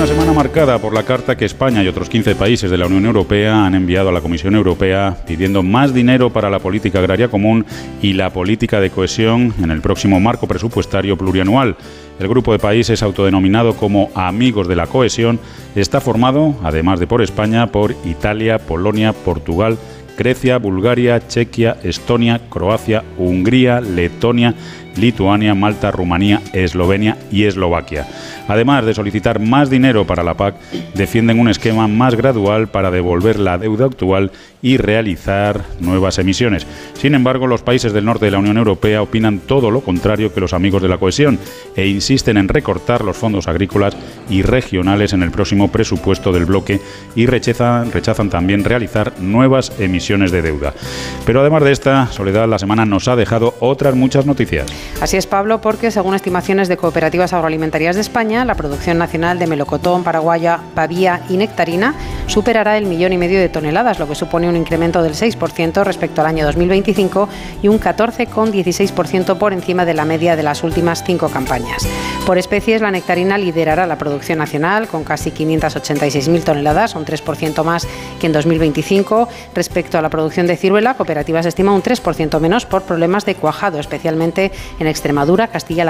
Una semana marcada por la carta que España y otros 15 países de la Unión Europea han enviado a la Comisión Europea pidiendo más dinero para la política agraria común y la política de cohesión en el próximo marco presupuestario plurianual. El grupo de países autodenominado como Amigos de la Cohesión está formado, además de por España, por Italia, Polonia, Portugal, Grecia, Bulgaria, Chequia, Estonia, Croacia, Hungría, Letonia, Lituania, Malta, Rumanía, Eslovenia y Eslovaquia. Además de solicitar más dinero para la PAC, defienden un esquema más gradual para devolver la deuda actual y realizar nuevas emisiones. Sin embargo, los países del norte de la Unión Europea opinan todo lo contrario que los Amigos de la Cohesión e insisten en recortar los fondos agrícolas y regionales en el próximo presupuesto del bloque y rechazan también realizar nuevas emisiones de deuda. Pero además de esta, Soledad, la semana nos ha dejado otras muchas noticias. Así es, Pablo, porque según estimaciones de cooperativas agroalimentarias de España, la producción nacional de melocotón, paraguaya, pavía y nectarina superará el 1,5 millones de toneladas, lo que supone un incremento del 6% respecto al año 2025 y un 14,16% por encima de la media de las últimas 5 campañas. Por especies, la nectarina liderará la producción nacional con casi 586.000 toneladas, un 3% más que en 2025. Respecto a la producción de ciruela, cooperativas estima un 3% menos por problemas de cuajado, especialmente en Extremadura, Castilla-La